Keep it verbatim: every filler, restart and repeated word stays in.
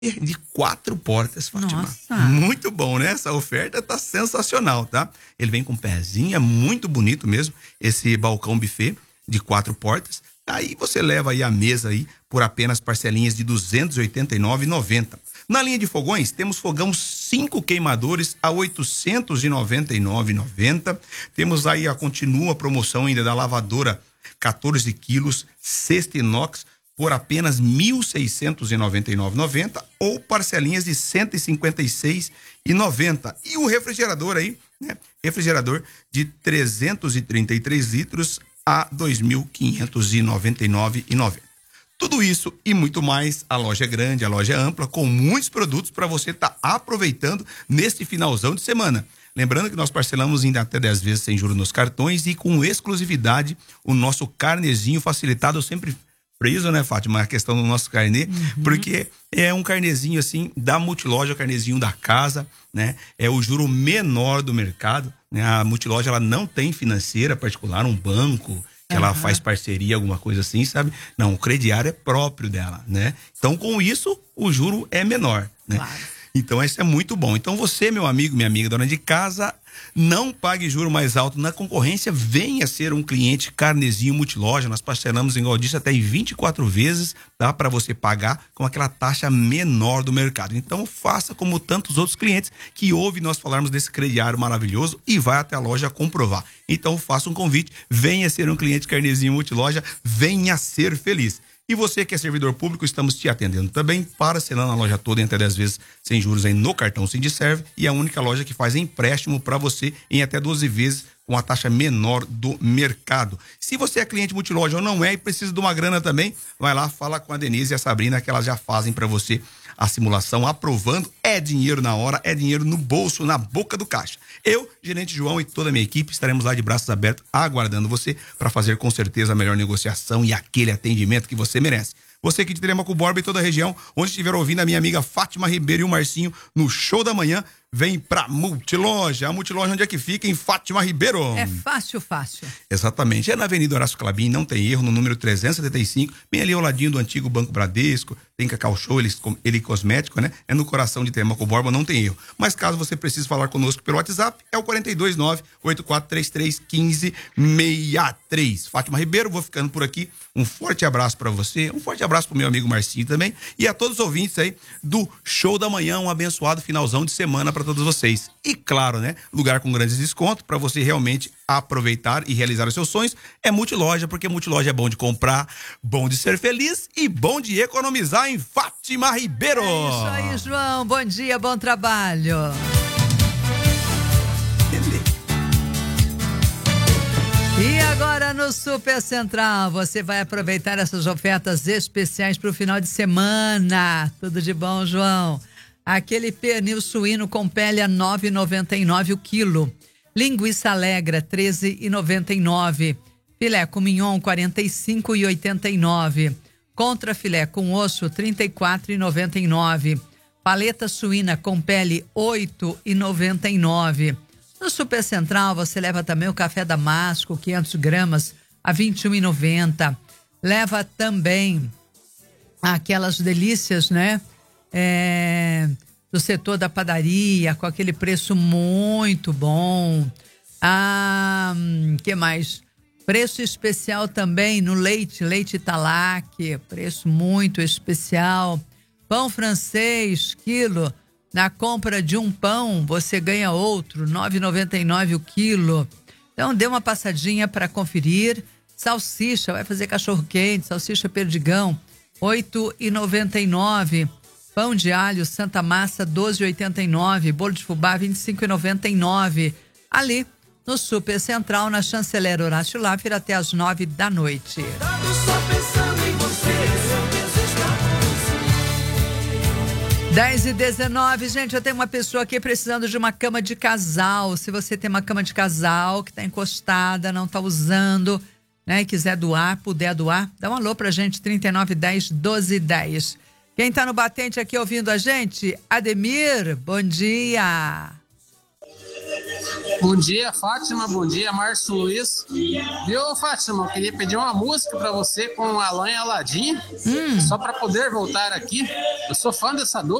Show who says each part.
Speaker 1: de quatro portas, Fátima.
Speaker 2: Nossa.
Speaker 1: Muito bom, né? Essa oferta tá sensacional, tá? Ele vem com pezinho, é muito bonito mesmo, esse balcão buffet de quatro portas. Aí você leva aí a mesa aí por apenas parcelinhas de duzentos e oitenta e nove reais e noventa centavos. Na linha de fogões, temos fogão cinco queimadores a oitocentos e noventa e nove reais e noventa centavos. Temos aí a continua promoção ainda da lavadora quatorze quilos, cesta inox, por apenas mil seiscentos e noventa e nove reais e noventa centavos ou parcelinhas de cento e cinquenta e seis reais e noventa centavos. E o refrigerador aí, né? Refrigerador de trezentos e trinta e três litros a dois mil quinhentos e noventa e nove reais e noventa centavos. Tudo isso e muito mais, a loja é grande, a loja é ampla, com muitos produtos para você estar tá aproveitando neste finalzão de semana. Lembrando que nós parcelamos ainda até dez vezes sem juros nos cartões e com exclusividade o nosso carnezinho facilitado. Eu sempre friso, né, Fátima, a questão do nosso carnê, uhum. porque é um carnezinho assim da Multiloja, o carnezinho da casa, né? É o juro menor do mercado, né? A Multiloja, ela não tem financeira particular, um banco, que ela uhum. faz parceria, alguma coisa assim, sabe? Não, o crediário é próprio dela, né? Então, com isso, o juro é menor, né?
Speaker 2: Claro.
Speaker 1: Então, isso é muito bom. Então, você, meu amigo, minha amiga, dona de casa, não pague juro mais alto na concorrência, venha ser um cliente Carnezinho Multiloja. Nós parcelamos, igual eu disse, até em vinte e quatro vezes, tá? Para você pagar com aquela taxa menor do mercado. Então, faça como tantos outros clientes que ouvem nós falarmos desse crediário maravilhoso e vai até a loja comprovar. Então, faça um convite, venha ser um cliente Carnezinho Multiloja, venha ser feliz. E você que é servidor público, estamos te atendendo também, parcelando a loja toda em até dez vezes sem juros aí no cartão Sindiserve, e a única loja que faz empréstimo para você em até doze vezes com a taxa menor do mercado. Se você é cliente Multiloja ou não é e precisa de uma grana também, vai lá, fala com a Denise e a Sabrina que elas já fazem para você a simulação, aprovando. É dinheiro na hora, é dinheiro no bolso, na boca do caixa. Eu, gerente João e toda a minha equipe estaremos lá de braços abertos aguardando você para fazer com certeza a melhor negociação e aquele atendimento que você merece. Você que de Telemaco Borba e toda a região, onde estiver ouvindo a minha amiga Fátima Ribeiro e o Marcinho no show da manhã, vem pra Multiloja. A Multiloja onde é que fica? Em Fátima Ribeiro.
Speaker 2: É fácil, fácil.
Speaker 1: Exatamente. É na Avenida Horácio Clabin, não tem erro, no número trezentos e setenta e cinco, bem ali ao ladinho do antigo Banco Bradesco, tem Cacau Show, ele, ele cosmético, né? É no coração de Telemaco Borba, não tem erro. Mas caso você precise falar conosco pelo WhatsApp, é o quatro dois nove, oito quatro três três, um cinco seis três. Fátima Ribeiro, vou ficando por aqui. Um forte abraço para você, um forte abraço pro meu amigo Marcinho também e a todos os ouvintes aí do Show da Manhã, um abençoado finalzão de semana para todos vocês. E claro, né, lugar com grandes descontos para você realmente aproveitar e realizar os seus sonhos é Multiloja, porque Multiloja é bom de comprar, bom de ser feliz e bom de economizar em Fátima Ribeiro.
Speaker 2: É isso aí, João, bom dia, bom trabalho. E agora no Super Central, você vai aproveitar essas ofertas especiais para o final de semana. Tudo de bom, João? Aquele pernil suíno com pele a nove reais e noventa e nove centavos o quilo. Linguiça Alegra, treze reais e noventa e nove centavos. Filé com mignon, quarenta e cinco reais e oitenta e nove centavos. Contra filé com osso, trinta e quatro reais e noventa e nove centavos. Paleta suína com pele, oito reais e noventa e nove centavos. No Super Central, você leva também o café damasco, quinhentas gramas, a vinte e um reais e noventa centavos. Leva também aquelas delícias, né? É, do setor da padaria, com aquele preço muito bom. Ah, que mais? Preço especial também no leite, leite Italac, preço muito especial. Pão francês, quilo. Na compra de um pão, você ganha outro, nove reais e noventa e nove centavos o quilo. Então, dê uma passadinha para conferir. Salsicha, vai fazer cachorro-quente, salsicha perdigão, oito reais e noventa e nove centavos. Pão de alho Santa Massa, doze reais e oitenta e nove centavos. Bolo de fubá, vinte e cinco reais e noventa e nove centavos. Ali, no Super Central, na Chanceler Horácio Laffer, até às nove da noite.
Speaker 3: Só pensando em você.
Speaker 2: dez e dezenove, gente, eu tenho uma pessoa aqui precisando de uma cama de casal. Se você tem uma cama de casal que está encostada, não está usando, né, e quiser doar, puder doar, dá um alô pra gente, trinta e nove, dez, doze, dez. Quem está no batente aqui ouvindo a gente? Ademir, bom dia.
Speaker 4: Bom dia, Fátima. Bom dia, Márcio Luiz. Viu, Fátima? Eu queria pedir uma música pra você com Alan e Aladim, hum. só pra poder voltar aqui. Eu sou fã dessa dupla.